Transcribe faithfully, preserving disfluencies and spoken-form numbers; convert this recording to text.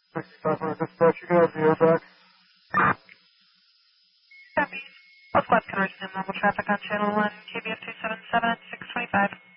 sixty-five hundred dispatch, you got a zero back. Copy. All squads can resume normal traffic on channel one, K B F two seven seven at six twenty-five.